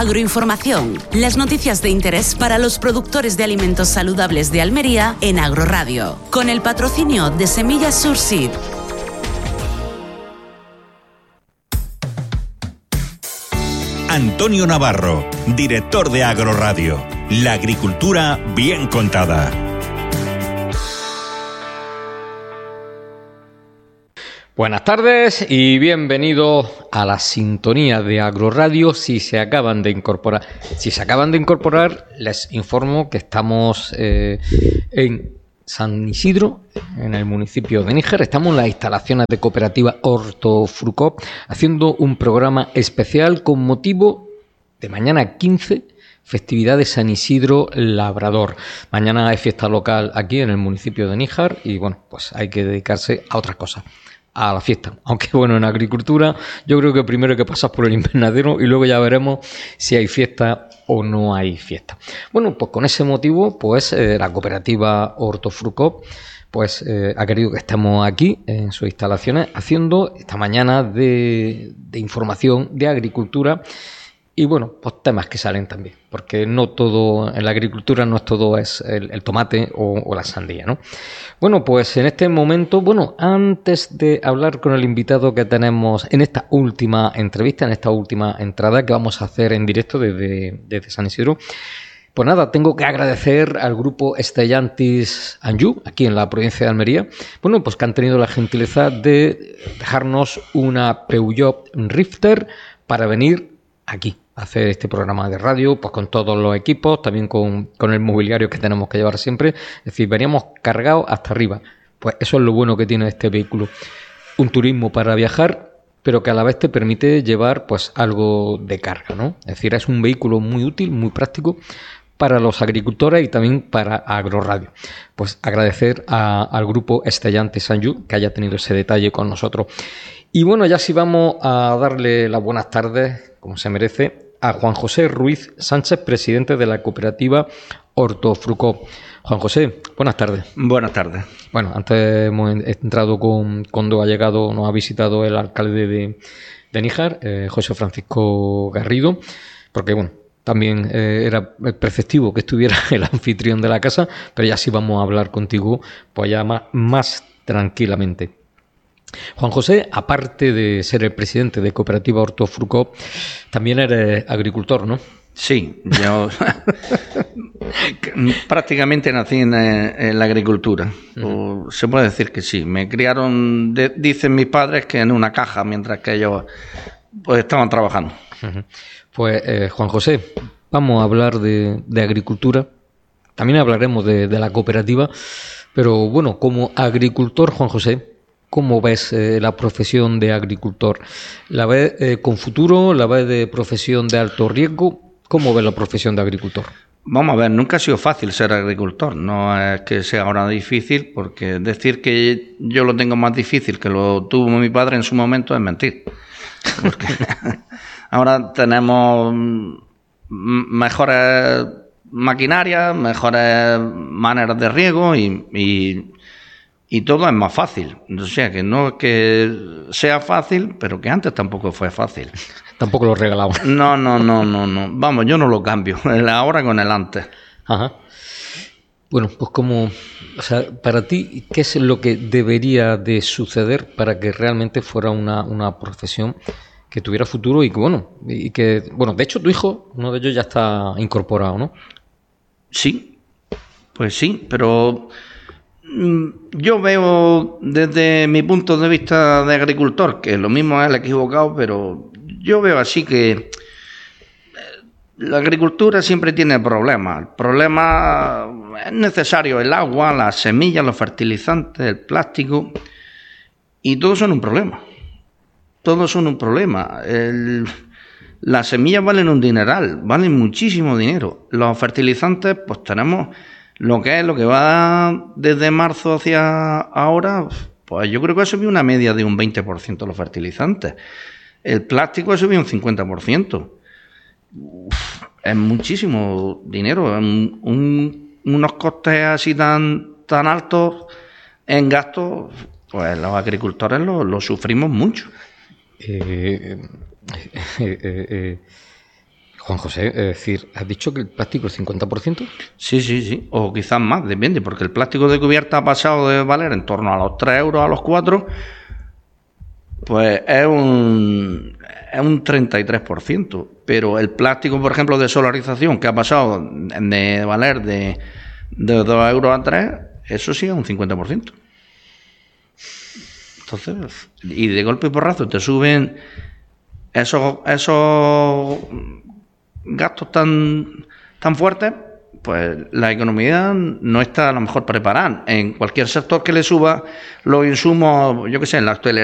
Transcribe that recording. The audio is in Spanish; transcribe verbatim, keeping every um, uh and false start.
Agroinformación, las noticias de interés para los productores de alimentos saludables de Almería en Agroradio, con el patrocinio de Semillas Surseed. Antonio Navarro, director de Agroradio. La agricultura bien contada. Buenas tardes y bienvenidos a la sintonía de Agroradio. Si se acaban de incorporar, si se acaban de incorporar, les informo que estamos eh, en San Isidro, en el municipio de Níjar. Estamos en las instalaciones de Cooperativa Hortofrucó haciendo un programa especial con motivo de mañana quince, festividad de San Isidro Labrador. Mañana es fiesta local aquí en el municipio de Níjar y bueno, pues hay que dedicarse a otras cosas, a la fiesta. Aunque bueno, en agricultura yo creo que primero hay que pasar por el invernadero y luego ya veremos si hay fiesta o no hay fiesta. Bueno, pues con ese motivo, pues eh, la cooperativa Hortofrucó pues eh, ha querido que estemos aquí en sus instalaciones haciendo esta mañana de, de información de agricultura. Y bueno, pues temas que salen también, porque no todo, en la agricultura no es todo es el, el tomate o, o la sandía, ¿no? Bueno, pues en este momento, bueno, antes de hablar con el invitado que tenemos en esta última entrevista, en esta última entrada que vamos a hacer en directo desde, desde San Isidro, pues nada, tengo que agradecer al grupo Stellantis Anjou, aquí en la provincia de Almería, bueno, pues que han tenido la gentileza de dejarnos una Peugeot Rifter para venir aquí hacer este programa de radio, pues con todos los equipos, también con, con el mobiliario que tenemos que llevar siempre. Es decir, veníamos cargados hasta arriba. Pues eso es lo bueno que tiene este vehículo. Un turismo para viajar, pero que a la vez te permite llevar pues algo de carga, ¿no? Es decir, es un vehículo muy útil, muy práctico para los agricultores y también para Agroradio. Pues agradecer a, al grupo Stellantis Anjou que haya tenido ese detalle con nosotros. Y bueno, ya sí vamos a darle las buenas tardes, como se merece, a Juan José Ruiz Sánchez, presidente de la cooperativa Hortofrucó. Juan José, buenas tardes. Buenas tardes. Bueno, antes hemos entrado con, cuando ha llegado, nos ha visitado el alcalde de, de Níjar, eh, José Francisco Garrido, porque bueno, también eh, era preceptivo que estuviera el anfitrión de la casa, pero ya sí vamos a hablar contigo pues ya más, más tranquilamente. Juan José, aparte de ser el presidente de Cooperativa Hortofrucó, también eres agricultor, ¿no? Sí, yo prácticamente nací en, en la agricultura. Uh-huh. Se puede decir que sí. Me criaron, de, dicen mis padres, que en una caja, mientras que ellos pues, estaban trabajando. Uh-huh. Pues, eh, Juan José, vamos a hablar de, de agricultura. También hablaremos de, de la cooperativa. Pero bueno, como agricultor, Juan José, ¿cómo ves eh, la profesión de agricultor? ¿La ves eh, con futuro? ¿La ves de profesión de alto riesgo? ¿Cómo ves la profesión de agricultor? Vamos a ver, nunca ha sido fácil ser agricultor. No es que sea ahora difícil, porque decir que yo lo tengo más difícil que lo tuvo mi padre en su momento es mentir. Porque ahora tenemos mejores maquinarias, mejores maneras de riego y... y Y todo es más fácil. O sea, que no es que sea fácil, pero que antes tampoco fue fácil. Tampoco lo regalamos. No, no, no, no, no. Vamos, yo no lo cambio. El ahora con el antes. Ajá. Bueno, pues como... O sea, para ti, ¿qué es lo que debería de suceder para que realmente fuera una, una profesión que tuviera futuro y que, bueno, y que... Bueno, de hecho, tu hijo, uno de ellos ya está incorporado, ¿no? Sí. Pues sí, pero... Yo veo desde mi punto de vista de agricultor, que lo mismo es el equivocado, pero yo veo así que la agricultura siempre tiene problemas. El problema es necesario el agua, las semillas, los fertilizantes, el plástico, y todos son un problema. Todos son un problema. El, las semillas valen un dineral, valen muchísimo dinero. Los fertilizantes, pues tenemos... Lo que es, lo que va desde marzo hacia ahora, pues yo creo que ha subido una media de un veinte por ciento los fertilizantes. El plástico ha subido un cincuenta por ciento. Uf, es muchísimo dinero. Un, un, unos costes así tan, tan altos en gastos, pues los agricultores lo, lo sufrimos mucho. Eh, eh, eh, eh. Juan José, es decir, ¿has dicho que el plástico es cincuenta por ciento? Sí, sí, sí, o quizás más, depende, porque el plástico de cubierta ha pasado de valer en torno a los tres euros a los cuatro, pues es un, es un treinta y tres por ciento. Pero el plástico, por ejemplo, de solarización, que ha pasado de valer de, de dos euros a tres, eso sí es un cincuenta por ciento. Entonces, y de golpe y porrazo te suben esos, esos gastos tan, tan fuertes, pues la economía no está a lo mejor preparada. En cualquier sector que le suba los insumos, yo qué sé, en la hostelería,